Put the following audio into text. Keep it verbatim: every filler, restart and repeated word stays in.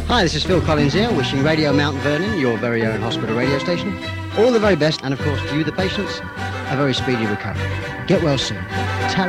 Hi, this is Phil Collins here, wishing Radio Mount Vernon, your very own hospital radio station, all the very best, and of course to you, the patients, a very speedy recovery. Get well soon. Ta-